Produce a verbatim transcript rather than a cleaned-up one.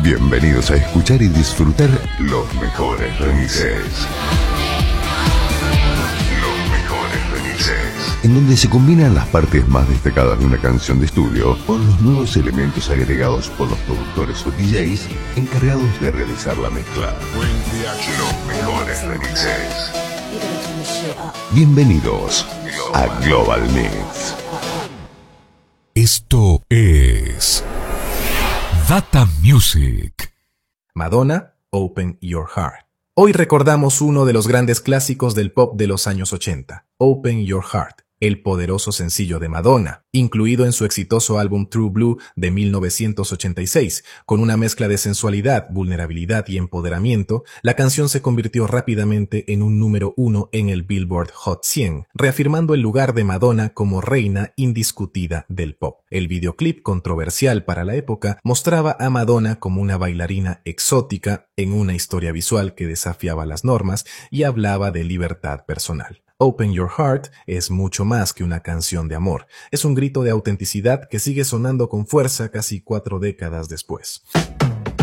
Bienvenidos a escuchar y disfrutar los mejores remixes. Los mejores remixes. En donde se combinan las partes más destacadas de una canción de estudio con los nuevos elementos agregados por los productores o D Js encargados de realizar la mezcla. Los mejores remixes. Bienvenidos a Global Mix. Esto es Data Music. Madonna, Open Your Heart. Hoy recordamos uno de los grandes clásicos del pop de los años ochenta, Open Your Heart, el poderoso sencillo de Madonna, incluido en su exitoso álbum True Blue de mil novecientos ochenta y seis. Con una mezcla de sensualidad, vulnerabilidad y empoderamiento, la canción se convirtió rápidamente en un número uno en el Billboard Hot cien, reafirmando el lugar de Madonna como reina indiscutida del pop. El videoclip, controversial para la época, mostraba a Madonna como una bailarina exótica en una historia visual que desafiaba las normas y hablaba de libertad personal. Open Your Heart es mucho más que una canción de amor. Es un grito de autenticidad que sigue sonando con fuerza casi cuatro décadas después.